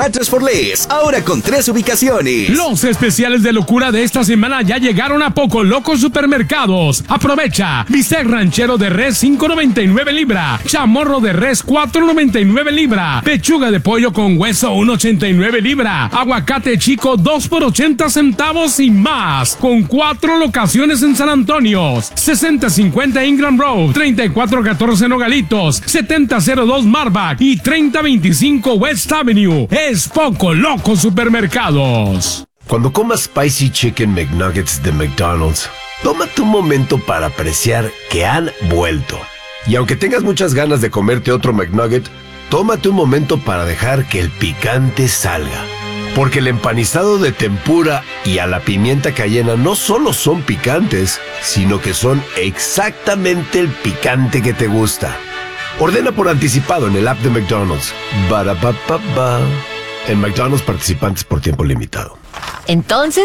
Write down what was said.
Mattress for Less, ahora con 3 ubicaciones. Los especiales de locura de esta semana ya llegaron a Poco Loco Supermercados. Aprovecha. Bistec ranchero de res 5.99 libra. Chamorro de res 4.99 libra. Pechuga de pollo con hueso 1.89 libra. Aguacate chico 2 por 80 centavos y más. Con 4 locaciones en San Antonio. 6050 Ingram Road, 3414 Nogalitos, 7002 Marback y 3025 West Avenue. Es Poco Loco Supermercados. Cuando comas Spicy Chicken McNuggets de McDonald's, tómate un momento para apreciar que han vuelto. Y aunque tengas muchas ganas de comerte otro McNugget, tómate un momento para dejar que el picante salga. Porque el empanizado de tempura y a la pimienta cayena no solo son picantes, sino que son exactamente el picante que te gusta. Ordena por anticipado en el app de McDonald's. Ba-da-ba-ba-ba. En McDonald's, participantes por tiempo limitado. Entonces,